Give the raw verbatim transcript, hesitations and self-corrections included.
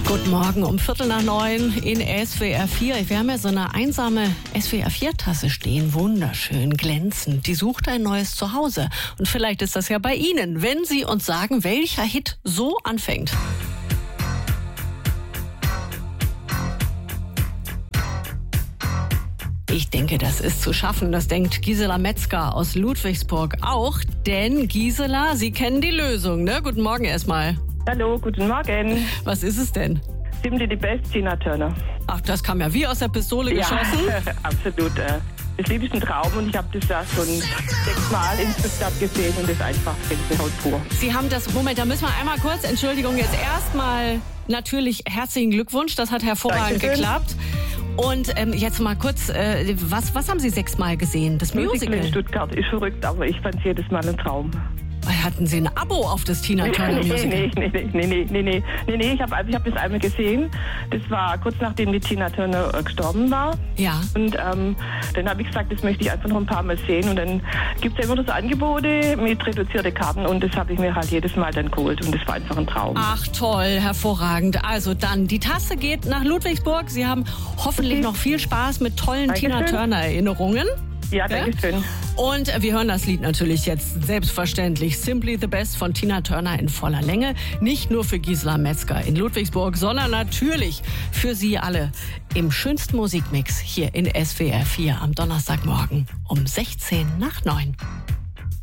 Guten Morgen um Viertel nach neun in S W R vier. Wir haben ja so eine einsame S W R vier Tasse stehen, wunderschön, glänzend. Die sucht ein neues Zuhause. Und vielleicht ist das ja bei Ihnen, wenn Sie uns sagen, welcher Hit so anfängt. Ich denke, das ist zu schaffen. Das denkt Gisela Metzger aus Ludwigsburg auch. Denn Gisela, Sie kennen die Lösung, ne? Guten Morgen erstmal. Hallo, guten Morgen. Was ist es denn? Simply the Best, Tina Turner. Ach, das kam ja wie aus der Pistole geschossen. Ja, absolut. Das Lied ist ein Traum und ich habe das ja schon sechsmal insgesamt gesehen und das ist einfach Gänsehaut pur. Sie haben das, Moment, da müssen wir einmal kurz, Entschuldigung, jetzt erstmal natürlich herzlichen Glückwunsch, das hat hervorragend Dankeschön. geklappt. Und ähm, jetzt mal kurz, äh, was, was haben Sie sechsmal gesehen? Das Musical? Musical in Stuttgart ist verrückt, aber ich fand es jedes Mal ein Traum. Hatten Sie ein Abo auf das Tina Turner nee, Musical? Nee, nee, nee, nee, nee, nee, nee, nee, nee. Ich habe ich hab das einmal gesehen. Das war kurz nachdem die Tina Turner äh, gestorben war. Ja. Und ähm, dann habe ich gesagt, das möchte ich einfach noch ein paar Mal sehen. Und dann gibt es ja immer so Angebote mit reduzierten Karten und das habe ich mir halt jedes Mal dann geholt. Und das war einfach ein Traum. Ach toll, hervorragend. Also dann, die Tasse geht nach Ludwigsburg. Sie haben hoffentlich Okay. noch viel Spaß mit tollen Dankeschön. Tina Turner Erinnerungen. Ja, danke schön. Und wir hören das Lied natürlich jetzt selbstverständlich. Simply the Best von Tina Turner in voller Länge. Nicht nur für Gisela Metzger in Ludwigsburg, sondern natürlich für Sie alle im schönsten Musikmix hier in S W R vier am Donnerstagmorgen um sechzehn nach neun.